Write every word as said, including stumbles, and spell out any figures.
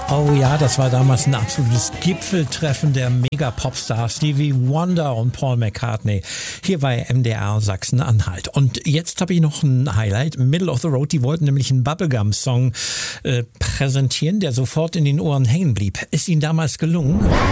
Oh ja, das war damals ein absolutes Gipfeltreffen der Mega-Popstars Stevie Wonder und Paul McCartney hier bei M D R Sachsen-Anhalt. Und jetzt habe ich noch ein Highlight, Middle of the Road. Die wollten nämlich einen Bubblegum-Song äh, präsentieren, der sofort in den Ohren hängen blieb. Ist Ihnen damals gelungen?